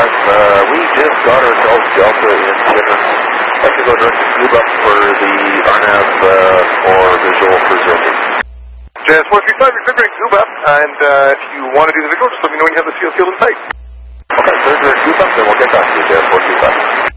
We just got ourselves Delta in Timmins. Like to go direct to Cuba for the RNAV or visual for Zilby. JS 435, you're figuring Cuba, and if you want to do the visual, just let me know when you have the seal field in sight. Okay, so direct Cuba, then we'll get back to you, JS